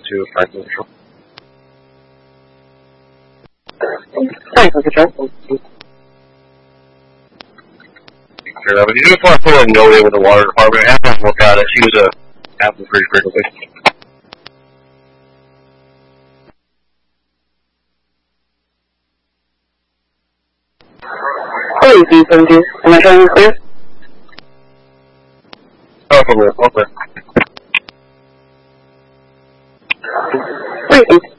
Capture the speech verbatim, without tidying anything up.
to Franklin Control. Franklin Control. Sure, but you just want to put a note in with the water department. Have them look at it. She was a happens pretty frequently. Hello, D seventeen. Am I showing you clear? Oh, okay, okay. Wait,